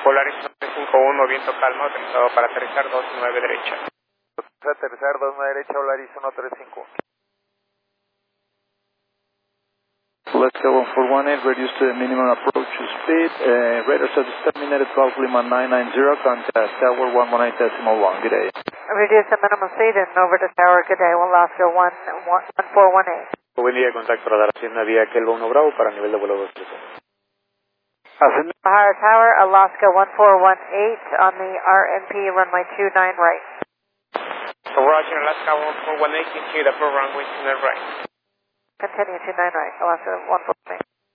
Polaris 951, viento calmo, autorizado para aterrizar 29 derecha. Aterrizar 29 derecha, Polaris 135. Alaska 1418, reduce to the minimum approach speed. Radar service terminated, Golf Lima 990, contact Tower 118.1. Good day. Reduce the minimum speed and over to Tower. Good day, Alaska 1418. Buen día, contacto radar Hacienda vía Kelva 1 Bravo para nivel de vuelo 231. O'Hara Tower, Alaska 1418 on the RNP runway 29 right. Roger, Alaska 1418, continue the full runway 29 right. Continue 29 right, Alaska 1418.